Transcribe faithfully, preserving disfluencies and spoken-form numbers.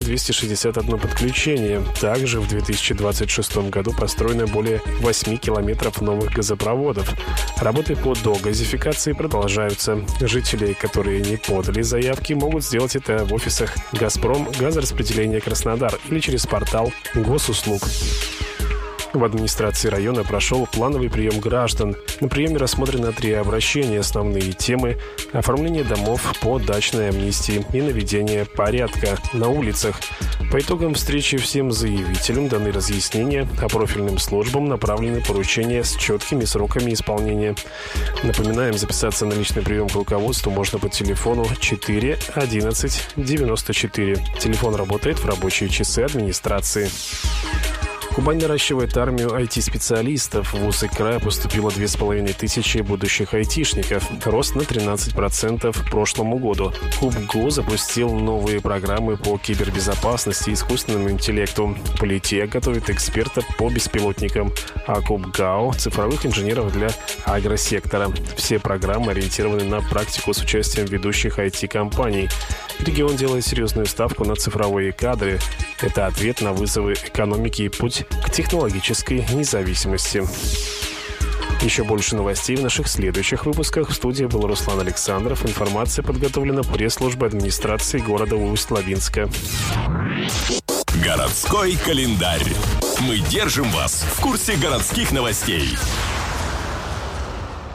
двести шестьдесят одно подключение. Также в две тысячи двадцать шестом году построено более восьми километров новых газопроводов. Работы по догазификации продолжаются. Жители, которые не подали заявки, могут сделать это в офисах «Газпром», «Газораспределение Краснодар» или через портал госуслуг. В администрации района прошел плановый прием граждан. На приеме рассмотрены три обращения. Основные темы – оформление домов по дачной амнистии и наведение порядка на улицах. По итогам встречи всем заявителям даны разъяснения, а профильным службам направлены поручения с четкими сроками исполнения. Напоминаем, записаться на личный прием к руководству можно по телефону четыре одиннадцать девяносто четыре. Телефон работает в рабочие часы администрации. Кубань наращивает армию ай ти-специалистов. В вузы края поступило две с половиной тысячи будущих айтишников. Рост на тринадцать процентов к прошлому году. КубГУ запустил новые программы по кибербезопасности и искусственному интеллекту. Политех готовит экспертов по беспилотникам, а КубГАО – цифровых инженеров для агросектора. Все программы ориентированы на практику с участием ведущих ай ти-компаний. Регион делает серьезную ставку на цифровые кадры. Это ответ на вызовы экономики и путь к технологической независимости. Еще больше новостей в наших следующих выпусках. В студии был Руслан Александров. Информация подготовлена пресс-службой администрации города Усть-Лабинска. Городской календарь. Мы держим вас в курсе городских новостей.